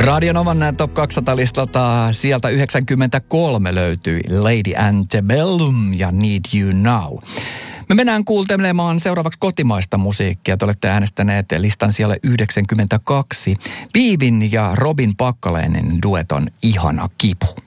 Radio Novan Top 200-listalta sieltä 93 löytyi Lady Antebellum ja Need You Now. Me mennään kuuntelemaan seuraavaksi kotimaista musiikkia. Te olette äänestäneet listan siellä 92. Piivin ja Robin Pakkaleinen dueton Ihana kipu.